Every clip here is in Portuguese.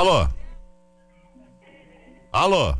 Alô? Alô?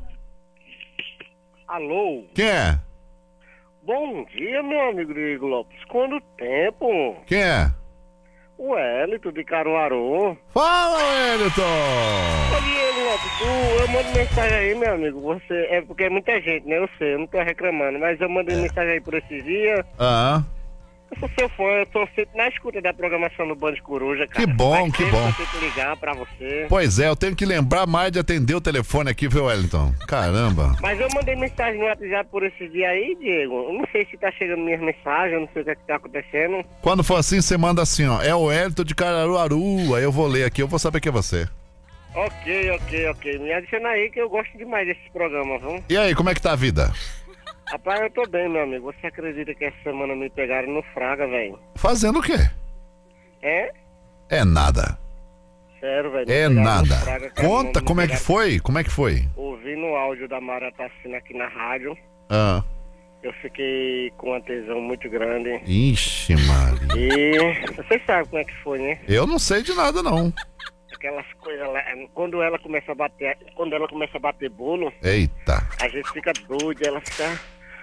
Alô? Quem é? Bom dia, meu amigo Diego Lopes. Quanto tempo? Quem é? O Hélito de Caruaru. Fala, Wellington! Ô, Diego Lopes, eu mando mensagem aí, meu amigo. Você, é porque é muita gente, né? Eu sei, eu não tô reclamando, mas eu mandei mensagem aí por esses dias. Eu sou seu fã, eu tô sempre na escuta da programação do Band Coruja, cara. Que bom, Faz que tempo bom. que eu tento ligar pra você. Pois é, eu tenho que lembrar mais de atender o telefone aqui, viu, Wellington? Caramba. Mas eu mandei mensagem no WhatsApp por esses dias aí, Diego. Eu não sei se tá chegando minhas mensagens, eu não sei o que é que tá acontecendo. Quando for assim, você manda assim, ó. É o Wellington de Caruaru. Aí eu vou ler aqui, eu vou saber que é você. Ok. Me adiciona aí que eu gosto demais desses programas, viu? E aí, como é que tá a vida? Rapaz, eu tô bem, meu amigo. Você acredita que essa semana me pegaram no Fraga, velho? Fazendo o quê? É? É nada. Sério, velho. É Me pegaram no nada. Fraga, cara. Conta Me como é que pegaram- foi? Como é que foi? Ouvindo o áudio da Mara Tassina aqui na rádio, Ah. eu fiquei com uma tesão muito grande. Ixi, Maria. E vocês sabem como é que foi, né? Eu não sei de nada, não. Aquelas coisas lá, quando ela começa a bater bolo, Eita. a gente fica doido, ela fica.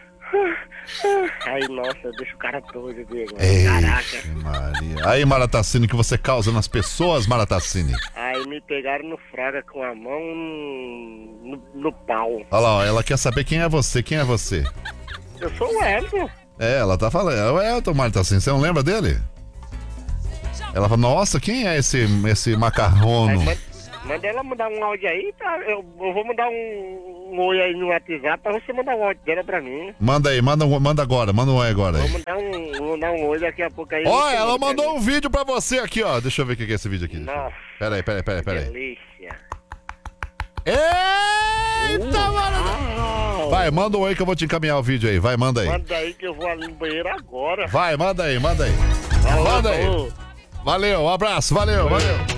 Aí, nossa, deixa o cara doido, Diego. Caraca. Ixi, Maria. Aí, Maratacine, que você causa nas pessoas, Maratacine. Aí me pegaram no Fraga com a mão no pau. Olha lá, ó, ela quer saber quem é você. Quem é você? Eu sou o Elton. É, ela tá falando. É o Elton, Maratacine. Você não lembra dele? Ela fala, nossa, quem é esse Aí macarrono? manda ela mandar um áudio aí, tá? Eu vou mandar um oi aí no WhatsApp pra você mandar um áudio dela pra mim. Manda aí, manda agora, manda um oi agora Vou aí. mandar um oi daqui a pouco aí. Ó, você ela manda pra mandou mim. um vídeo pra você aqui, ó. Deixa eu ver o que é esse vídeo aqui. Nossa, Pera aí. delícia. Eita, mano! Vai, manda um oi que eu vou te encaminhar o vídeo aí. Vai, manda aí. Manda aí que eu vou ali no banheiro agora. Vai, manda aí. Falou, Manda aí. falou. Valeu, um abraço, valeu.